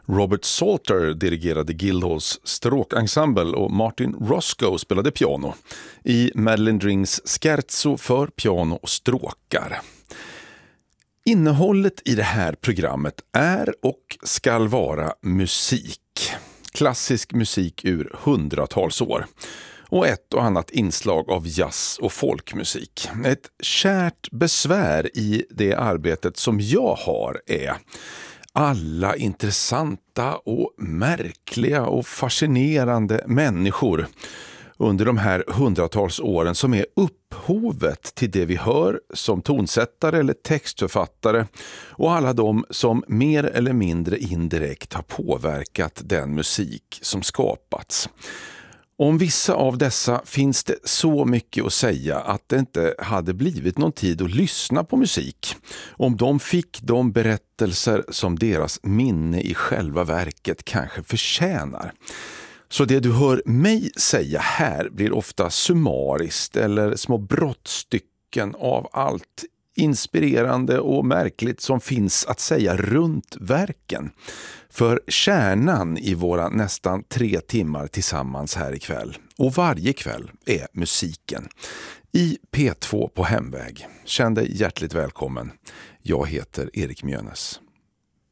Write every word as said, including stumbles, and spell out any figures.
Robert Salter dirigerade Guildhalls stråkensemble och Martin Roscoe spelade piano i Madeleine Drings Scherzo för piano och stråkar. Innehållet i det här programmet är och skall vara musik. Klassisk musik ur hundratals år. Och ett och annat inslag av jazz- och folkmusik. Ett kärt besvär i det arbetet som jag har är alla intressanta och märkliga och fascinerande människor under de här hundratals åren som är upphovet till det vi hör som tonsättare eller textförfattare och alla de som mer eller mindre indirekt har påverkat den musik som skapats. Om vissa av dessa finns det så mycket att säga att det inte hade blivit någon tid att lyssna på musik om de fick de berättelser som deras minne i själva verket kanske förtjänar. Så det du hör mig säga här blir ofta summariskt eller små brottstycken av allt inspirerande och märkligt som finns att säga runt verken. För kärnan i våra nästan tre timmar tillsammans här ikväll och varje kväll är musiken. I P två på hemväg. Känn dig hjärtligt välkommen. Jag heter Erik Mjönes.